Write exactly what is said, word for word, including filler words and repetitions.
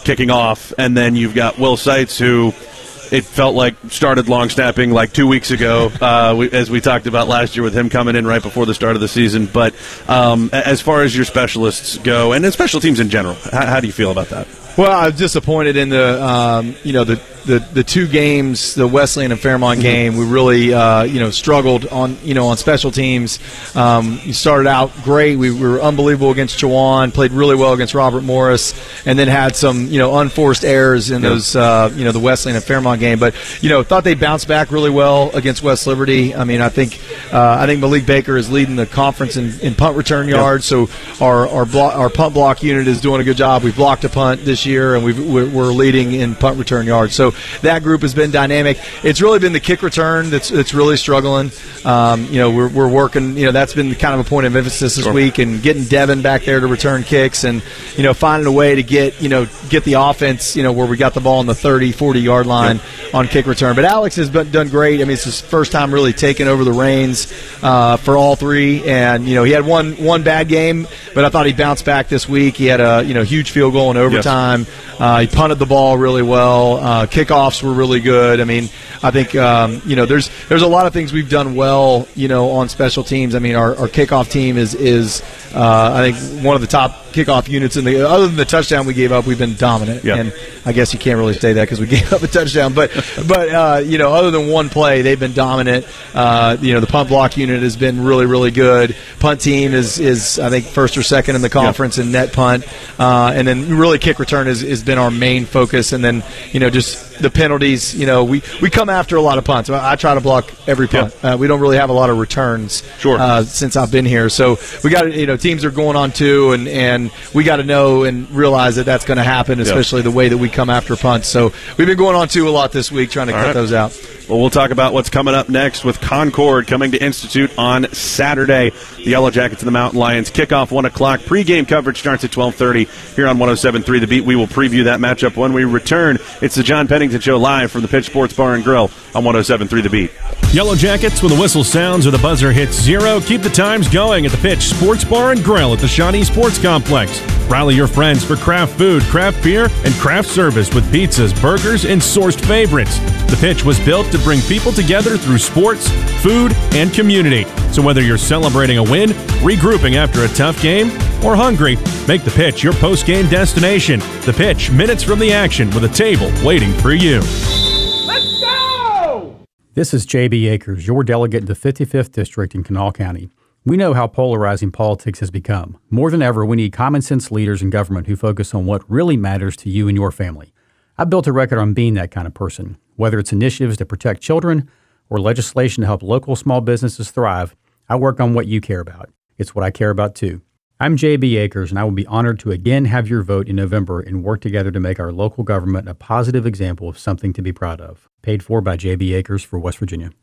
kicking off, and then you've got Will Seitz, who it felt like started long snapping like two weeks ago, uh, we, as we talked about last year with him coming in right before the start of the season. But um, as far as your specialists go, and then special teams in general, how, how do you feel about that? Well, I was disappointed in the, um, you know, the, the, the two games, the Wesleyan and Fairmont game. We really, uh, you know, struggled on, you know, on special teams. Um, you started out great. We were unbelievable against Chowan, played really well against Robert Morris, and then had some, you know, unforced errors in those, uh, you know, the Wesleyan and Fairmont game. But, you know, thought they bounced back really well against West Liberty. I mean, I think, uh, I think Malik Baker is leading the conference in, in punt return yards. Yep. So our our, blo- our punt block unit is doing a good job. We've blocked a punt this year, and we've, we're, we're leading in punt return yards. So that group has been dynamic. It's really been the kick return that's that's really struggling. Um, you know, we're we're working. You know, that's been kind of a point of emphasis this sure. week, and getting Devin back there to return kicks, and you know, finding a way to get you know get the offense. You know, where we got the ball on the thirty, forty yard line yeah. on kick return. But Alex has been, done great. I mean, it's his first time really taking over the reins uh, for all three, and you know, he had one one bad game, but I thought he bounced back this week. He had a you know huge field goal in overtime. Yes. Uh, he punted the ball really well. Uh, kickoffs were really good. I mean, I think um, you know there's there's a lot of things we've done well, you know, on special teams. I mean, our, our kickoff team is is uh, I think one of the top kickoff units in the. Other than the touchdown we gave up, we've been dominant. Yep. And I guess you can't really say that because we gave up a touchdown. But but uh, you know, other than one play, they've been dominant. Uh, you know, the punt block unit has been really really good. Punt team is is I think first or second in the conference yep. in net punt, uh, and then really kick return has has been our main focus. And then you know just the penalties. You know, we, we come after a lot of punts. I try to block every punt. Yep. Uh, we don't really have a lot of returns sure. uh, since I've been here. So we got you know teams are going on two, and, and we got to know and realize that that's going to happen, especially yep. the way that we come after punts. So we've been going on two a lot this week, trying to All cut right. those out. Well, we'll talk about what's coming up next with Concord coming to Institute on Saturday. The Yellow Jackets and the Mountain Lions kickoff one o'clock. Pre-game coverage starts at twelve thirty here on one oh seven point three The Beat. We will preview that matchup when we return. It's the John Pennington Show live from the Pitch Sports Bar and Grill on one oh seven point three The Beat. Yellow Jackets, when the whistle sounds or the buzzer hits zero, keep the times going at the Pitch Sports Bar and Grill at the Shawnee Sports Complex. Rally your friends for craft food, craft beer, and craft service with pizzas, burgers, and sourced favorites. The Pitch was built to bring people together through sports, food, and community. So whether you're celebrating a win, regrouping after a tough game, or hungry, make the Pitch your post-game destination. The Pitch, minutes from the action with a table waiting for you. Let's go! This is J B Akers, your delegate in the fifty-fifth District in Kanawha County. We know how polarizing politics has become. More than ever, we need common-sense leaders in government who focus on what really matters to you and your family. I've built a record on being that kind of person. Whether it's initiatives to protect children or legislation to help local small businesses thrive, I work on what you care about. It's what I care about, too. I'm J B Akers, and I will be honored to again have your vote in November and work together to make our local government a positive example of something to be proud of. Paid for by J B Akers for West Virginia.